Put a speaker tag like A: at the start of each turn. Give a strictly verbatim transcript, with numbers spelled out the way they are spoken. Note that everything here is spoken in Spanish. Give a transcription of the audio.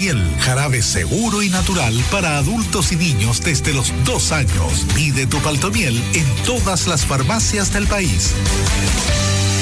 A: Paltomiel, jarabe seguro y natural para adultos y niños desde los dos años. Pide tu Paltomiel en todas las farmacias del país.